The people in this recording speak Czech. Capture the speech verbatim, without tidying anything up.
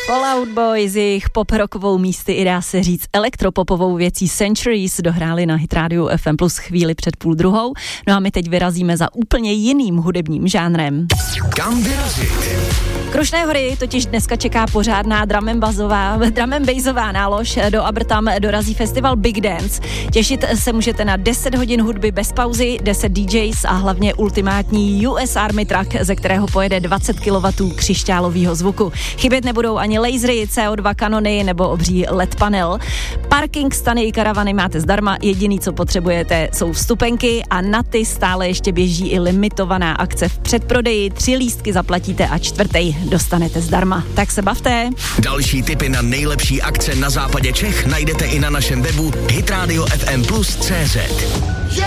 Fall Out Boy s jejich pop-rockovou místy i dá se říct elektropopovou věcí Centuries dohráli na Hit Radio F M plus chvíli před půl druhou. No a my teď vyrazíme za úplně jiným hudebním žánrem. Kam vyrazit? Krušné hory totiž dneska čeká pořádná drum and bassová, drum and bassová nálož. Do Abr tam dorazí festival Big Dance. Těšit se můžete na deset hodin hudby bez pauzy, deset D Js a hlavně ultimátní U S Army truck, ze kterého pojede dvacet kilowattů křišťálového zvuku. Chybět nebudou ani lasery, C O dva kanony nebo obří L E D panel. Parking, stany i karavany máte zdarma, jediný, co potřebujete, jsou vstupenky a na ty stále ještě běží i limitovaná akce v předprodeji. Tři lístky zaplatíte a čtvrtej dostanete zdarma. Tak se bavte. Další tipy na nejlepší akce na západě Čech najdete i na našem webu hitradio f m plus tečka cé zet.